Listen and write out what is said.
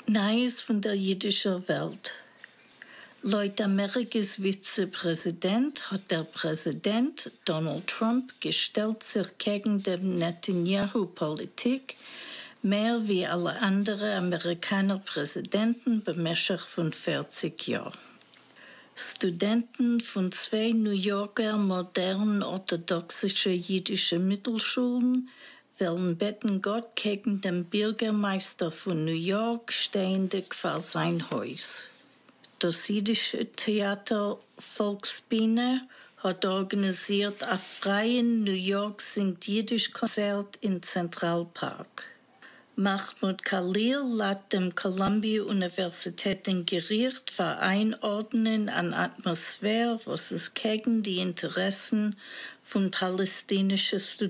Neues von der jüdischen Welt. Laut Amerikas Vizepräsident hat der Präsident Donald Trump gestellt sich gegen die Netanyahu-Politik mehr wie alle anderen amerikanischen Präsidenten bemäßigt von 40 Jahren. Studenten von 2 New Yorker modernen orthodoxischen jüdischen Mittelschulen wollen beten Gott gegen den Bürgermeister von New York ständig vor sein Haus. Das jüdische Theater Volksbühne hat organisiert ein freien New York singt Jiddisch Konzert im Zentralpark. Mahmoud Khalil lässt dem Columbia-Universität ein Gericht für Einordnen an Atmosphäre, was es gegen die Interessen von palästinensischen Studenten